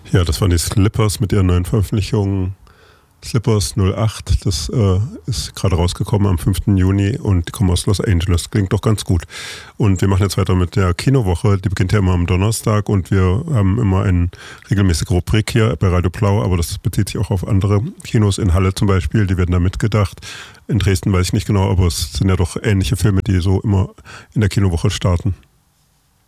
Ja, das waren die Slippers mit ihrer neuen Veröffentlichung Slippers 08. Das ist gerade rausgekommen am 5. Juni und die kommen aus Los Angeles. Klingt doch ganz gut. Und wir machen jetzt weiter mit der Kinowoche. Die beginnt ja immer am Donnerstag und wir haben immer eine regelmäßige Rubrik hier bei Radio Blau, aber das bezieht sich auch auf andere Kinos in Halle zum Beispiel. Die werden da mitgedacht. In Dresden weiß ich nicht genau, aber es sind ja doch ähnliche Filme, die so immer in der Kinowoche starten.